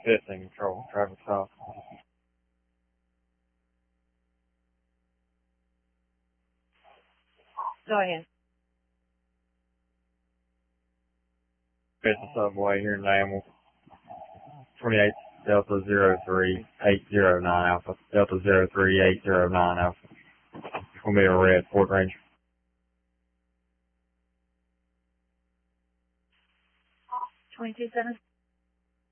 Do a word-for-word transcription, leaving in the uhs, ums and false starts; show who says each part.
Speaker 1: fifteen control, traffic stop.
Speaker 2: Go ahead.
Speaker 1: It's the subway here in Lamel. twenty-eight Delta zero three eight zero nine Alpha. Delta zero three eight zero nine Alpha. It's going to be a red Ford Ranger.
Speaker 2: twenty-two seven.